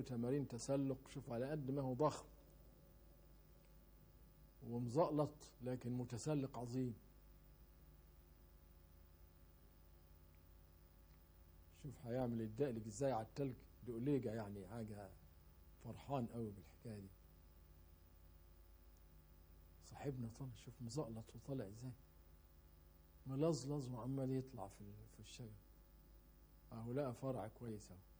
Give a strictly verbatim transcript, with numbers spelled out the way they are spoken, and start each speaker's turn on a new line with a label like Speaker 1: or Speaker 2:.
Speaker 1: له تمارين تسلق. شوف على قد ما هو ضخم ومزقلط لكن متسلق عظيم. شوف هيعمل يتدقلق ازاي على التلج دقليجة، يعني حاجة فرحان قوي بالحكاية دي. صاحبنا طلع شوف مزقلط وطلع ازاي ملزلز وعمال يطلع في في الشجر اهو. لقى فرع كويس اهو.